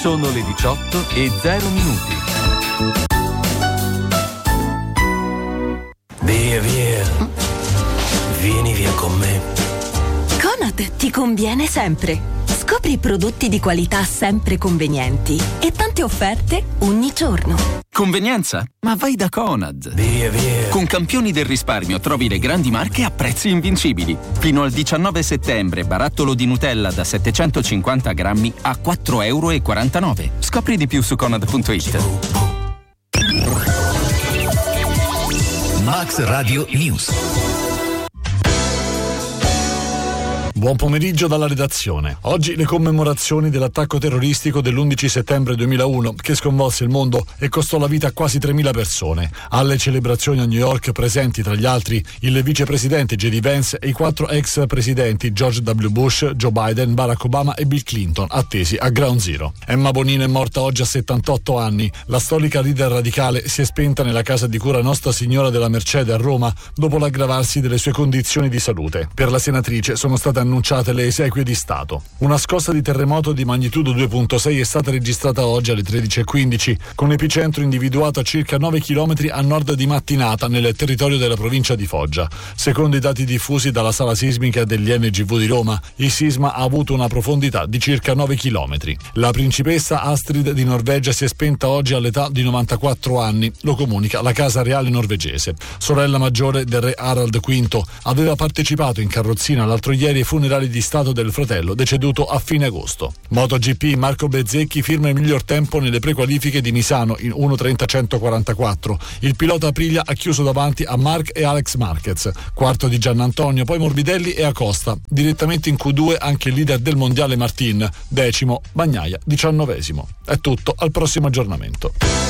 Sono le 18:0. Via. Vieni via con me. Conad ti conviene sempre. Scopri prodotti di qualità sempre convenienti e tante offerte ogni giorno. Convenienza? Ma vai da Conad. Via. Con Campioni del risparmio trovi le grandi marche a prezzi invincibili. Fino al 19 settembre barattolo di Nutella da 750 grammi a €4,49. Scopri di più su Conad.it. Max Radio News. Buon pomeriggio dalla redazione. Oggi le commemorazioni dell'attacco terroristico dell'11 settembre 2001 che sconvolse il mondo e costò la vita a quasi 3.000 persone. Alle celebrazioni a New York presenti tra gli altri il vicepresidente J.D. Vance e i 4 ex presidenti George W. Bush, Joe Biden, Barack Obama e Bill Clinton, attesi a Ground Zero. Emma Bonino è morta oggi a 78 anni. La storica leader radicale si è spenta nella casa di cura Nostra Signora della Mercede a Roma dopo l'aggravarsi delle sue condizioni di salute. Per la senatrice sono state annunciate le esequie di Stato. Una scossa di terremoto di magnitudo 2.6 è stata registrata oggi alle 13:15, con epicentro individuato a circa 9 km a nord di Mattinata, nel territorio della provincia di Foggia. Secondo i dati diffusi dalla sala sismica dell'INGV di Roma, il sisma ha avuto una profondità di circa 9 km. La principessa Astrid di Norvegia si è spenta oggi all'età di 94 anni, lo comunica la Casa Reale norvegese. Sorella maggiore del re Harald V, aveva partecipato in carrozzina l'altro ieri ai funerali di Stato del fratello deceduto a fine agosto. MotoGP, Marco Bezzecchi firma il miglior tempo nelle prequalifiche di Misano in 1:30.144. Il pilota Aprilia ha chiuso davanti a Marc e Alex Marquez, quarto di Giannantonio, poi Morbidelli e Acosta. Direttamente in Q2 anche il leader del mondiale Martin, 10º, Bagnaia 19º. È tutto, al prossimo aggiornamento.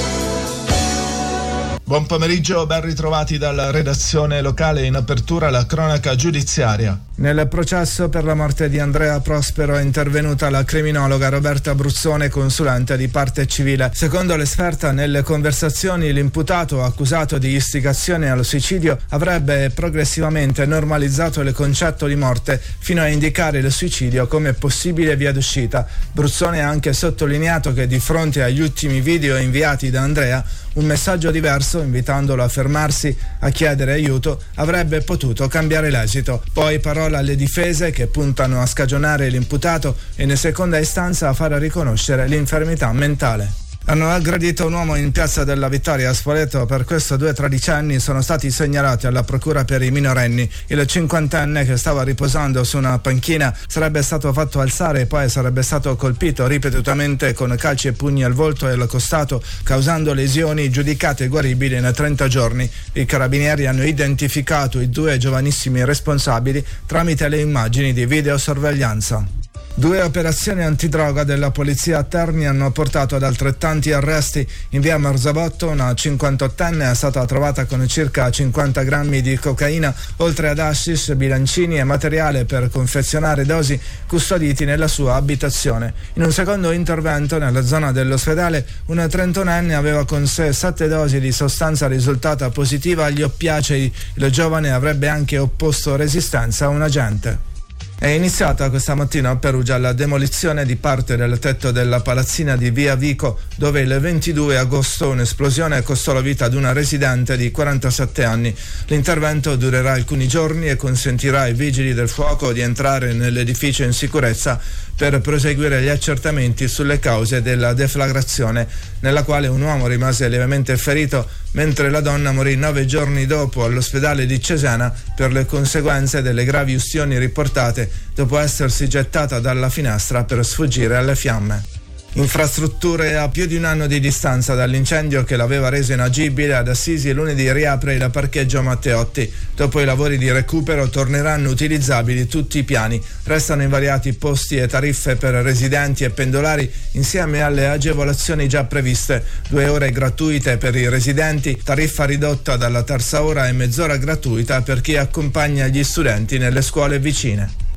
Buon pomeriggio, ben ritrovati dalla redazione locale. In apertura la cronaca giudiziaria. Nel processo per la morte di Andrea Prospero è intervenuta la criminologa Roberta Bruzzone, consulente di parte civile. Secondo l'esperta, nelle conversazioni l'imputato, accusato di istigazione al suicidio, avrebbe progressivamente normalizzato il concetto di morte fino a indicare il suicidio come possibile via d'uscita. Bruzzone ha anche sottolineato che di fronte agli ultimi video inviati da Andrea, un messaggio diverso, invitandolo a fermarsi, a chiedere aiuto, avrebbe potuto cambiare l'esito. Poi parola alle difese che puntano a scagionare l'imputato e in seconda istanza a far riconoscere l'infermità mentale. Hanno aggredito un uomo in piazza della Vittoria a Spoleto. Per questo 2 tredicenni sono stati segnalati alla procura per i minorenni. Il 50enne, che stava riposando su una panchina, sarebbe stato fatto alzare e poi sarebbe stato colpito ripetutamente con calci e pugni al volto e al costato, causando lesioni giudicate guaribili in 30 giorni. I carabinieri hanno identificato i 2 giovanissimi responsabili tramite le immagini di videosorveglianza. 2 operazioni antidroga della polizia a Terni hanno portato ad altrettanti arresti. In via Marzabotto una 58enne è stata trovata con circa 50 grammi di cocaina, oltre ad hashish, bilancini e materiale per confezionare dosi custoditi nella sua abitazione. In un secondo intervento nella zona dell'ospedale, una 31enne aveva con sé 7 dosi di sostanza risultata positiva agli oppiacei. Il giovane avrebbe anche opposto resistenza a un agente. È iniziata questa mattina a Perugia la demolizione di parte del tetto della palazzina di via Vico, dove il 22 agosto un'esplosione costò la vita ad una residente di 47 anni. L'intervento durerà alcuni giorni e consentirà ai vigili del fuoco di entrare nell'edificio in sicurezza per proseguire gli accertamenti sulle cause della deflagrazione, nella quale un uomo rimase lievemente ferito, mentre la donna morì 9 giorni dopo all'ospedale di Cesena per le conseguenze delle gravi ustioni riportate dopo essersi gettata dalla finestra per sfuggire alle fiamme. Infrastrutture. A più di un anno di distanza dall'incendio che l'aveva reso inagibile, ad Assisi lunedì riapre il parcheggio Matteotti. Dopo i lavori di recupero torneranno utilizzabili tutti i piani. Restano invariati posti e tariffe per residenti e pendolari insieme alle agevolazioni già previste: 2 ore gratuite per i residenti, tariffa ridotta dalla terza ora e mezz'ora gratuita per chi accompagna gli studenti nelle scuole vicine.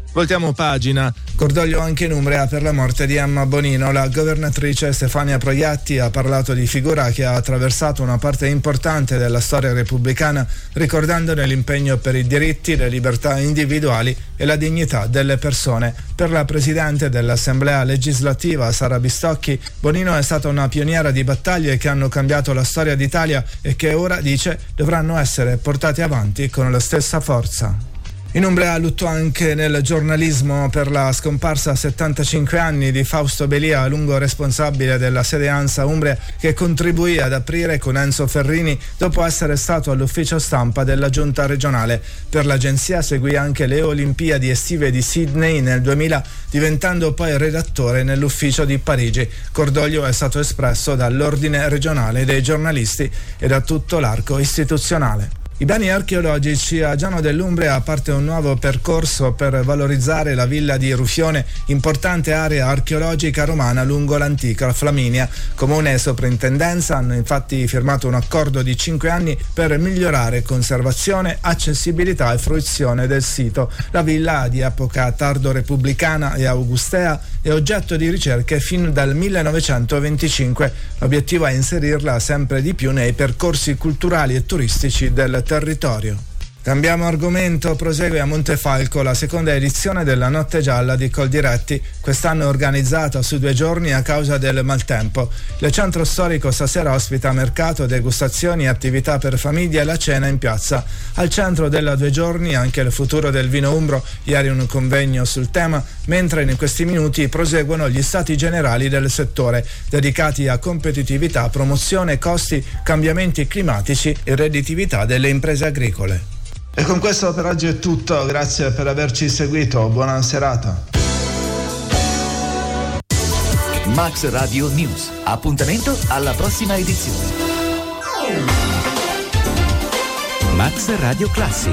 Voltiamo pagina. Cordoglio anche in Umbria per la morte di Emma Bonino. La governatrice Stefania Proietti ha parlato di figura che ha attraversato una parte importante della storia repubblicana, ricordandone l'impegno per i diritti, le libertà individuali e la dignità delle persone. Per la presidente dell'Assemblea legislativa Sara Bistocchi, Bonino è stata una pioniera di battaglie che hanno cambiato la storia d'Italia e che ora, dice, dovranno essere portate avanti con la stessa forza. In Umbria lutto anche nel giornalismo per la scomparsa a 75 anni di Fausto Belia, lungo responsabile della sede ANSA Umbria, che contribuì ad aprire con Enzo Ferrini dopo essere stato all'ufficio stampa della giunta regionale. Per l'agenzia seguì anche le Olimpiadi estive di Sydney nel 2000, diventando poi redattore nell'ufficio di Parigi. Cordoglio è stato espresso dall'Ordine regionale dei giornalisti e da tutto l'arco istituzionale. I beni archeologici a Giano dell'Umbria parte un nuovo percorso per valorizzare la villa di Rufione, importante area archeologica romana lungo l'antica Flaminia. Comune e soprintendenza hanno infatti firmato un accordo di 5 anni per migliorare conservazione, accessibilità e fruizione del sito. La villa, di epoca tardo-repubblicana e augustea, è oggetto di ricerche fin dal 1925. L'obiettivo è inserirla sempre di più nei percorsi culturali e turistici del territorio. Cambiamo argomento, prosegue a Montefalco la seconda edizione della Notte Gialla di Coldiretti, quest'anno organizzata su 2 giorni a causa del maltempo. Il centro storico stasera ospita mercato, degustazioni, attività per famiglie e la cena in piazza. Al centro della 2 giorni anche il futuro del vino umbro, ieri un convegno sul tema, mentre in questi minuti proseguono gli stati generali del settore, dedicati a competitività, promozione, costi, cambiamenti climatici e redditività delle imprese agricole. E con questo per oggi è tutto, grazie per averci seguito, buona serata. Max Radio News, appuntamento alla prossima edizione. Max Radio Classic.